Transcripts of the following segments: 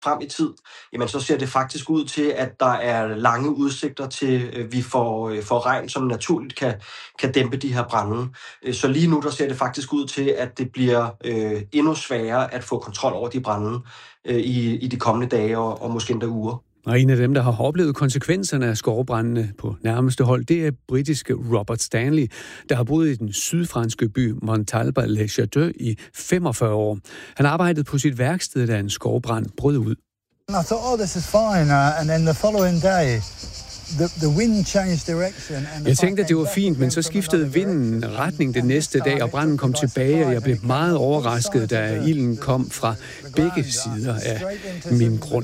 frem i tid, jamen så ser det faktisk ud til, at der er lange udsigter til, vi får regn, som naturligt kan dæmpe de her brande. Så lige nu, der ser det faktisk ud til, at det bliver endnu sværere at få kontrol over de brande i de kommende dage og måske endda uger. Og en af dem, der har oplevet konsekvenserne af skovbrandene på nærmeste hold, det er britiske Robert Stanley, der har boet i den sydfranske by Montalbot-les-Châteaux i 45 år. Han arbejdede på sit værksted, da en skovbrand brød ud. I thought, this is fine, and then the following day, the wind changed direction. Jeg tænkte, at det var fint, men så skiftede vinden retning den næste dag, og branden kom tilbage, og jeg blev meget overrasket, da ilden kom fra begge sider af min grund.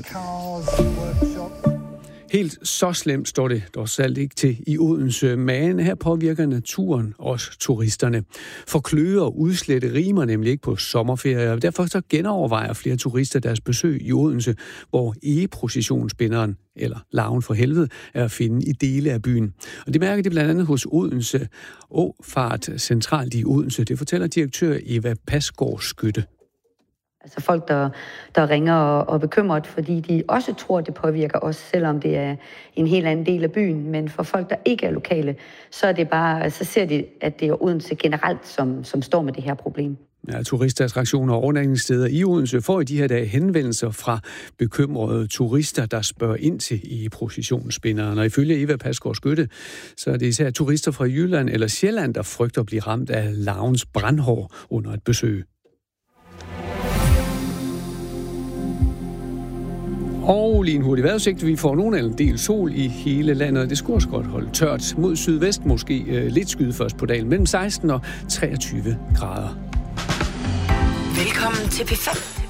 Helt så slemt står det dog selv ikke til i Odense, men her påvirker naturen også turisterne. For kløe og udslette rimer nemlig ikke på sommerferie, og derfor så genovervejer flere turister deres besøg i Odense, hvor egeprocessionsbinderen, eller larven for helvede, er at finde i dele af byen. Og det mærker de blandt andet hos Odense Åfart centralt i Odense. Det fortæller direktør Eva Pasgaard Skytte. Altså folk, der ringer og er bekymret, fordi de også tror, det påvirker os, selvom det er en helt anden del af byen. Men for folk, der ikke er lokale, så er det bare, så ser de, at det er Odense generelt, som står med det her problem. Ja, turistattraktioner og overnatningssteder i Odense får i de her dage henvendelser fra bekymrede turister, der spørger ind til i processionsspinderen. Og ifølge Eva Pasgaard Skytte, så er det især turister fra Jylland eller Sjælland, der frygter at blive ramt af larvens brandhår under et besøg. Og lige en hurtig vejrudsigt. Vi får nogen af en del sol i hele landet. Det skulle også godt holde tørt. Mod sydvest måske lidt skyde først på dagen. Mellem 16 og 23 grader. Velkommen til P5.